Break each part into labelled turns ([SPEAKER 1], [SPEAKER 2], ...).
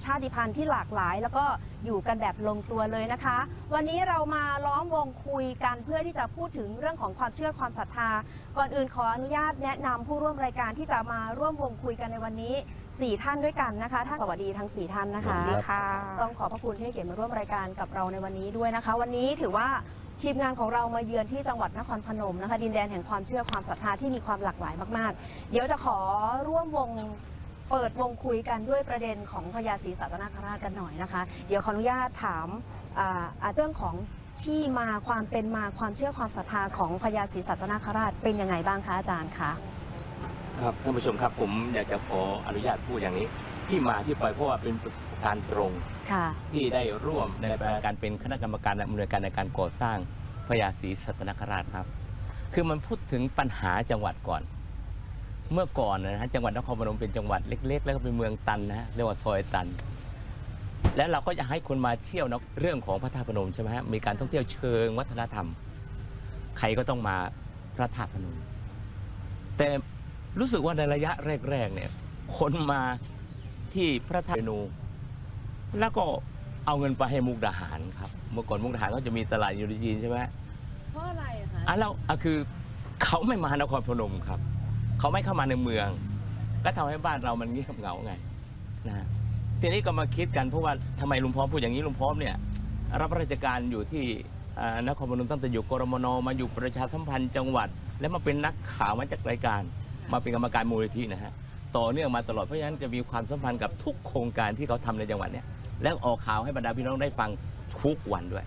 [SPEAKER 1] ชาติพันธุ์ที่หลากหลายแล้วก็อยู่กันแบบลงตัวเลยนะคะ วันนี้เรามาล้อมวงคุยกันเพื่อที่จะพูดถึงเรื่องของความเชื่อความศรัทธาก่อนอื่นขออนุญาตแนะนำผู้ร่วมรายการที่จะมาร่วมวงคุยกันในวันนี้4 ท่านด้วยกันนะคะท่านสวัสดีทั้ง4 ท่านนะคะต้องขอบพระคุณที่ให้เกียรติมาร่วมรายการกับเราในวันนี้ด้วยนะคะวันนี้ถือว่าทีมงานของเรามาเยือนที่จังหวัดนครพนมนะคะดินแดนแห่งความเชื่อความศรัทธาที่มีความหลากหลายมากๆเดี๋ยวจะขอร่วมวงเปิดวงคุยกันด้วยประเด็นของพญาศรีสัตนคราชกันหน่อยนะคะเดี๋ยวขออนุญาตถามเรื่องของที่มาความเป็นมาความเชื่อความศรัทธาของพญาศรีสัตนคราชเป็นยังไงบ้างคะอาจารย์คะ
[SPEAKER 2] ครับท่านผู้ชมครับผมอยากจะขออนุญาตพูดอย่างนี้ที่มาที่ไปเพราะว่าเป็นประสบการณ์ตรงที่ได้ร่วมในการเป็นคณะกรรมการอำนวยการในการก่อสร้างพญาศรีสัตนคราชครับคือมันพูดถึงปัญหาจังหวัดก่อนเมื่อก่อนนะฮะจังหวัดนครพนมเป็นจังหวัดเล็กๆแล้วก็เป็นเมืองตันนะเรียกว่าซอยตันแล้วเราก็อยากให้คนมาเที่ยวนะเรื่องของพระธาตุพนมใช่ไหมฮะมีการท่องเที่ยวเชิงวัฒนธรรมใครก็ต้องมาพระธาตุพนมแต่รู้สึกว่าในระยะแรกๆเนี่ยคนมาที่พระธาตุพนมแล้วก็เอาเงินไปให้มุกดาหารครับเมื่อก่อนมุกดาหารก็จะมีตลาดยูริจีนใช่ไหม
[SPEAKER 1] เพราะอะไรคะ
[SPEAKER 2] แล้วคือเขาไม่มานครพนมครับเขาไม่เข้ามาในเมืองก็ทำให้บ้านเรามันเงียบเหงาไงนะทีนี้ก็มาคิดกันเพราะว่าทำไมลุงพร้อมพูดอย่างนี้ลุงพร้อมเนี่ยรับราชการอยู่ที่นครพนมตั้งแต่อยู่กรมน.มาอยู่ประชาสัมพันธ์จังหวัดแล้วมาเป็นนักข่าวมาจากรายการมาเป็นกรรมการมูลนิธินะฮะต่อเนื่องมาตลอดเพราะฉะนั้นจะมีความสัมพันธ์กับทุกโครงการที่เขาทำในจังหวัดเนี่ยแล้วออกข่าวให้บรรดาพี่น้องได้ฟังทุกวันด้วย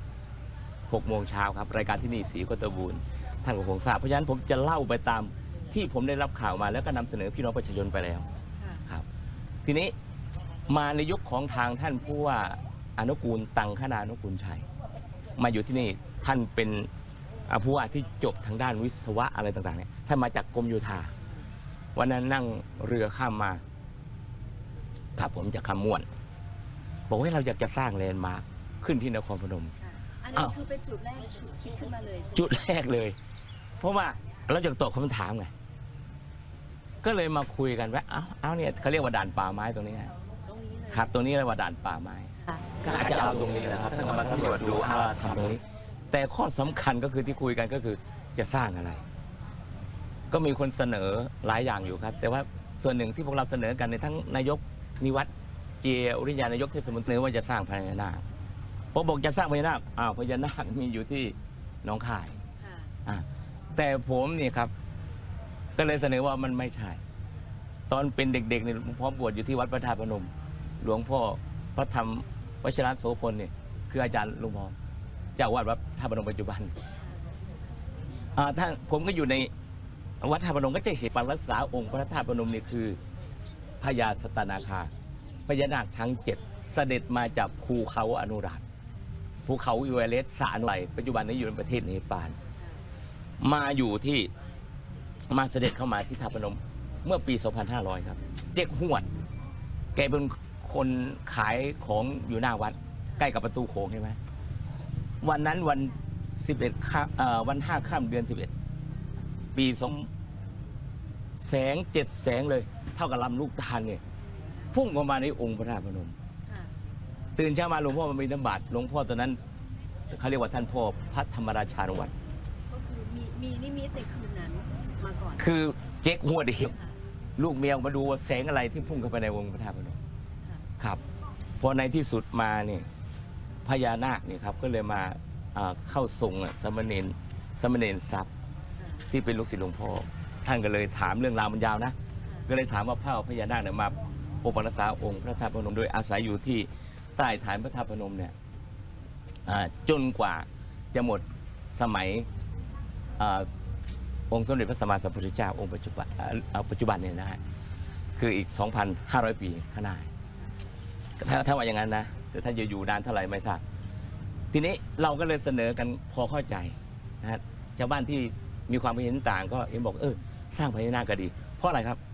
[SPEAKER 2] 6 โมงเช้าครับรายการที่นี่ศรีโคตบูรณ์ท่านก็คงทราบเพราะฉะนั้นผมจะเล่าไปตามที่ผมได้รับข่าวมาแล้วก็นำเสนอพี่น้องประชาชนไปแล้วครับทีนี้มาในยุคของทางท่านผู้ว่าอนุกูลตังคณานุกูลชัยมาอยู่ที่นี่ท่านเป็นผู้ว่าที่จบทางด้านวิศวะอะไรต่างๆเนี่ยท่านมาจากกรมโยธาวันนั้นนั่งเรือข้ามมาครับผมจากคำม่วนบอกว่าเราอยากจะสร้างแลนด์มาร์คขึ้นที่นครพนม
[SPEAKER 1] อันนี้คือเป็นจุดแรกคิดขึ้นมาเลย
[SPEAKER 2] จุดแรกเลยเพราะว่าเราจะตอบคำถามไงก็เลยมาคุยกันว่าเอาเนี่ยเขาเรียกว่าด่านป่าไม้ตรงนี้ครับตรงนี้เรียกว่าด่านป่าไม้ก็อาจจะเอาตรงนี้แหละครับท่านมาสำรวจดูทำตรงนี้แต่ข้อสำคัญก็คือที่คุยกันก็คือจะสร้างอะไรก็มีคนเสนอหลายอย่างอยู่ครับแต่ว่าส่วนหนึ่งที่พวกเราเสนอกันในทั้งนายกนิวัฒน์เจียอุริยานายกเทศมนตรีว่าจะสร้างพญานาคพอบอกจะสร้างพญานาคพญานาคมีอยู่ที่หนองคายแต่ผมเนี่ยครับก็เลยเสนอว่ามันไม่ใช่ตอนเป็นเด็กๆเนี่ยหลวงพ่อบวชอยู่ที่วัดพระธาตุพนมหลวงพ่อพระธรรมวชิรโสพลเนี่ยคืออาจารย์หลวงพ่อเจ้าวัดธาตุพนมปัจจุบันท่านผมก็อยู่ในวัดธาตุพนมก็จะเห็นการรักษาองค์พระธาตุพนมนี่คือพญาสัตนาคาพญานาคทั้ง7เสด็จมาจากภูเขาอนุราชภูเขาอิเวเรสต์สานุไรปัจจุบันนี้อยู่ในประเทศเนปาลมาอยู่ที่มาเสด็จเข้ามาที่ธาตุพนมเมื่อปี 2500 ครับเจ๊กหวดแกเป็นคนขายของอยู่หน้าวัดใกล้กับประตูโขงใช่ไหมวันนั้นวัน11วัน5 ค่ำเดือน 11 ปี2แสง7 แสงเลยเท่ากับลำลูกตาลเนี่ยพุ่งเข้ามาในองค์พระธาตุพนมตื่นเช้ามาหลวงพ่อมาบิณฑบาตหลวงพ่อตอนนั้นเขาเรียกว่าท่านพ่อพระธรรมราชานุวัตร
[SPEAKER 1] ก็คือมีนิมิตในคืนนั้นมาก่อน
[SPEAKER 2] คือเจ๊กหัวดีลูกเมียมาดูว่าแสงอะไรที่พุ่งเข้าไปในองค์พระธาตุพนมครับพอในที่สุดมาเนี่ยพญานาคเนี่ยครับก็เลยมาเข้าทรงสมณเณรทรัพย์ที่เป็นลูกศิษย์หลวงพ่อท่านก็เลยถามเรื่องราวมันยาวนะก็เลยถามว่าพระพญานาคเนี่ยมาปกปักรักษาองค์พระธาตุพนมโดยอาศัยอยู่ที่ใต้ฐานพระธาตุพนมเนี่ยจนกว่าจะหมดสมัยองค์สมเด็จพระสัมมาสัมพุทธเจ้าองค์ปัจจุบันเนี่ยนะฮะคืออีก 2,500 ปีข้างหน้าถ้าว่าอย่างนั้นนะแต่ท่านจะอยู่นานเท่าไหร่ไม่ทราบทีนี้เราก็เลยเสนอกันพอเข้าใจนะชาวบ้านที่มีความเห็นต่างก็เห็นบอกสร้างพญานาคก็ดีเพราะอะไรครับ